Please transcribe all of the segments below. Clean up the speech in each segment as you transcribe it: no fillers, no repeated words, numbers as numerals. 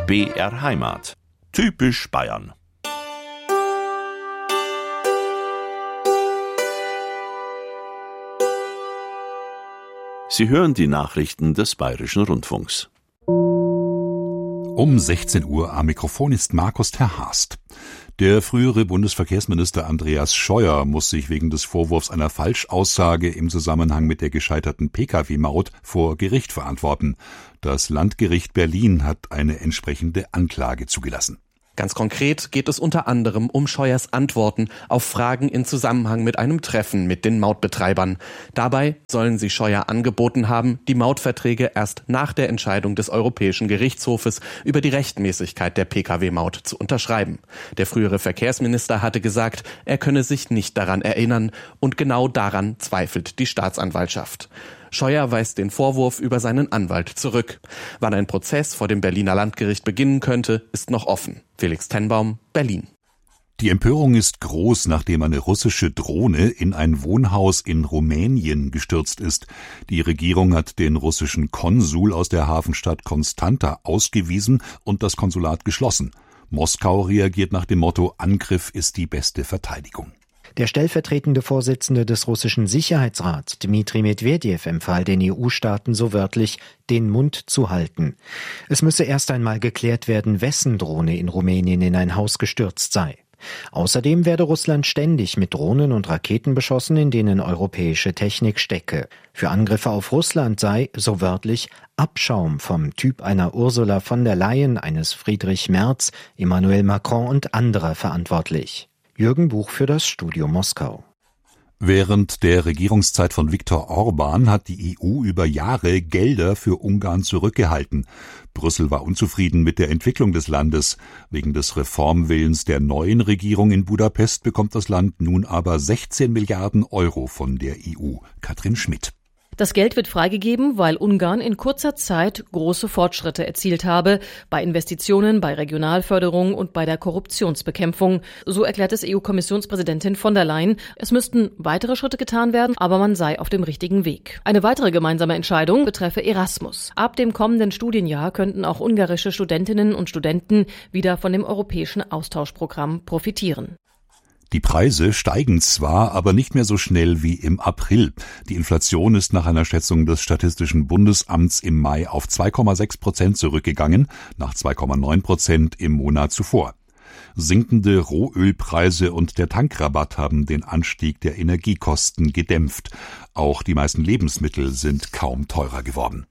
BR Heimat. Typisch Bayern. Sie hören die Nachrichten des Bayerischen Rundfunks. Um 16 Uhr am Mikrofon ist Markus Terhast. Der frühere Bundesverkehrsminister Andreas Scheuer muss sich wegen des Vorwurfs einer Falschaussage im Zusammenhang mit der gescheiterten Pkw-Maut vor Gericht verantworten. Das Landgericht Berlin hat eine entsprechende Anklage zugelassen. Ganz konkret geht es unter anderem um Scheuers Antworten auf Fragen in Zusammenhang mit einem Treffen mit den Mautbetreibern. Dabei sollen sie Scheuer angeboten haben, die Mautverträge erst nach der Entscheidung des Europäischen Gerichtshofes über die Rechtmäßigkeit der Pkw-Maut zu unterschreiben. Der frühere Verkehrsminister hatte gesagt, er könne sich nicht daran erinnern, und genau daran zweifelt die Staatsanwaltschaft. Scheuer weist den Vorwurf über seinen Anwalt zurück. Wann ein Prozess vor dem Berliner Landgericht beginnen könnte, ist noch offen. Felix Tenbaum, Berlin. Die Empörung ist groß, nachdem eine russische Drohne in ein Wohnhaus in Rumänien gestürzt ist. Die Regierung hat den russischen Konsul aus der Hafenstadt Constanta ausgewiesen und das Konsulat geschlossen. Moskau reagiert nach dem Motto: Angriff ist die beste Verteidigung. Der stellvertretende Vorsitzende des russischen Sicherheitsrats, Dmitri Medvedev, empfahl den EU-Staaten so wörtlich, den Mund zu halten. Es müsse erst einmal geklärt werden, wessen Drohne in Rumänien in ein Haus gestürzt sei. Außerdem werde Russland ständig mit Drohnen und Raketen beschossen, in denen europäische Technik stecke. Für Angriffe auf Russland sei, so wörtlich, Abschaum vom Typ einer Ursula von der Leyen, eines Friedrich Merz, Emmanuel Macron und anderer verantwortlich. Jürgen Buch für das Studio Moskau. Während der Regierungszeit von Viktor Orban hat die EU über Jahre Gelder für Ungarn zurückgehalten. Brüssel war unzufrieden mit der Entwicklung des Landes. Wegen des Reformwillens der neuen Regierung in Budapest bekommt das Land nun aber 16 Milliarden Euro von der EU. Katrin Schmidt. Das Geld wird freigegeben, weil Ungarn in kurzer Zeit große Fortschritte erzielt habe, bei Investitionen, bei Regionalförderung und bei der Korruptionsbekämpfung. So erklärt es EU-Kommissionspräsidentin von der Leyen. Es müssten weitere Schritte getan werden, aber man sei auf dem richtigen Weg. Eine weitere gemeinsame Entscheidung betreffe Erasmus. Ab dem kommenden Studienjahr könnten auch ungarische Studentinnen und Studenten wieder von dem europäischen Austauschprogramm profitieren. Die Preise steigen zwar, aber nicht mehr so schnell wie im April. Die Inflation ist nach einer Schätzung des Statistischen Bundesamts im Mai auf 2,6% zurückgegangen, nach 2,9% im Monat zuvor. Sinkende Rohölpreise und der Tankrabatt haben den Anstieg der Energiekosten gedämpft. Auch die meisten Lebensmittel sind kaum teurer geworden.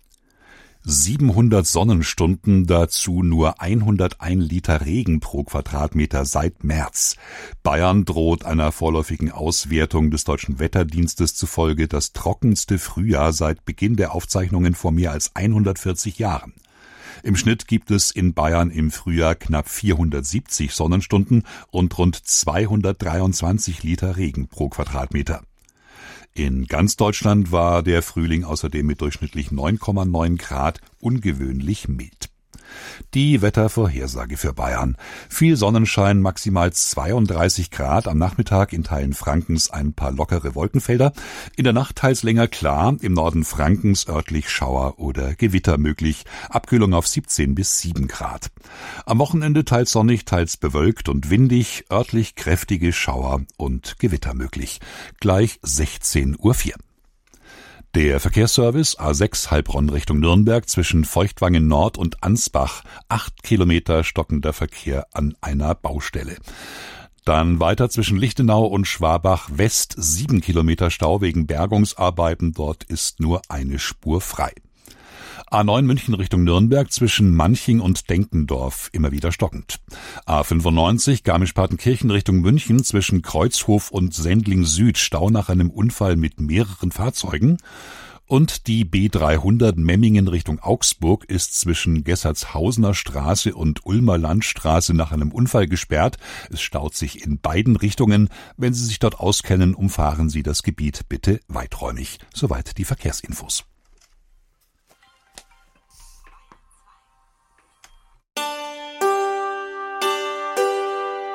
700 Sonnenstunden, dazu nur 101 Liter Regen pro Quadratmeter seit März. Bayern droht einer vorläufigen Auswertung des Deutschen Wetterdienstes zufolge das trockenste Frühjahr seit Beginn der Aufzeichnungen vor mehr als 140 Jahren. Im Schnitt gibt es in Bayern im Frühjahr knapp 470 Sonnenstunden und rund 223 Liter Regen pro Quadratmeter. In ganz Deutschland war der Frühling außerdem mit durchschnittlich 9,9 Grad ungewöhnlich mild. Die Wettervorhersage für Bayern. Viel Sonnenschein, maximal 32 Grad, am Nachmittag in Teilen Frankens ein paar lockere Wolkenfelder. In der Nacht teils länger klar, im Norden Frankens örtlich Schauer oder Gewitter möglich. Abkühlung auf 17 bis 7 Grad. Am Wochenende teils sonnig, teils bewölkt und windig, örtlich kräftige Schauer und Gewitter möglich. Gleich 16:04 Uhr. Der Verkehrsservice A6 Heilbronn Richtung Nürnberg zwischen Feuchtwangen Nord und Ansbach, 8 Kilometer stockender Verkehr an einer Baustelle. Dann weiter zwischen Lichtenau und Schwabach West, 7 Kilometer Stau wegen Bergungsarbeiten, dort ist nur eine Spur frei. A9 München Richtung Nürnberg zwischen Manching und Denkendorf immer wieder stockend. A95 Garmisch-Partenkirchen Richtung München zwischen Kreuzhof und Sendling Süd, Stau nach einem Unfall mit mehreren Fahrzeugen. Und die B300 Memmingen Richtung Augsburg ist zwischen Gessertshausener Straße und Ulmer Landstraße nach einem Unfall gesperrt. Es staut sich in beiden Richtungen. Wenn Sie sich dort auskennen, umfahren Sie das Gebiet bitte weiträumig. Soweit die Verkehrsinfos.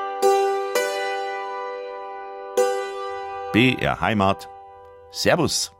BR Heimat. Servus.